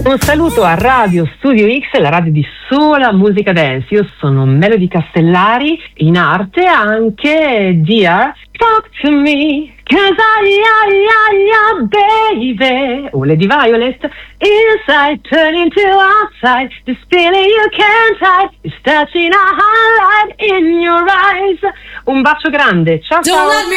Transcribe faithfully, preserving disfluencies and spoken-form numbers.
Un saluto a Radio Studio X, la radio di sola musica dance. Io sono Melody Castellari, in arte anche Dear Talk to Me, cause I, I, I, I, baby. O Lady Violet, inside turn into outside, this feeling you can't hide, is touching a highlight in your eyes. Un bacio grande, ciao ciao.